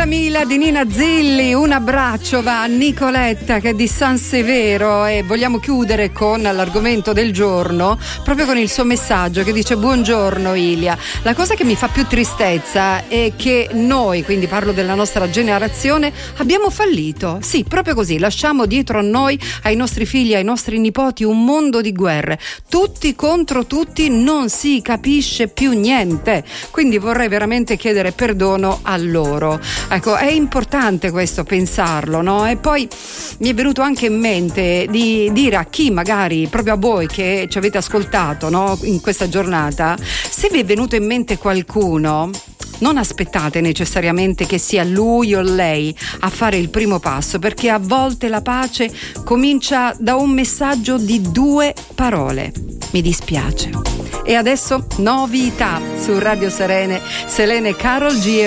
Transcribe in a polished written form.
40.000 di Nina Zilli. Un abbraccio va a Nicoletta che è di San Severo, e vogliamo chiudere con l'argomento del giorno proprio con il suo messaggio che dice: buongiorno Ilia, la cosa che mi fa più tristezza è che noi, quindi parlo della nostra generazione, abbiamo fallito. Sì, proprio così, lasciamo dietro a noi, ai nostri figli, ai nostri nipoti, un mondo di guerre, tutti contro tutti, non si capisce più niente, quindi vorrei veramente chiedere perdono a loro. Ecco, è importante questo, pensarlo, no? E poi mi è venuto anche in mente di dire a chi, magari proprio a voi che ci avete ascoltato, no, in questa giornata, se vi è venuto in mente qualcuno, non aspettate necessariamente che sia lui o lei a fare il primo passo, perché a volte la pace comincia da un messaggio di 2 parole. Mi dispiace. E adesso novità su Radio Selene, Carol G.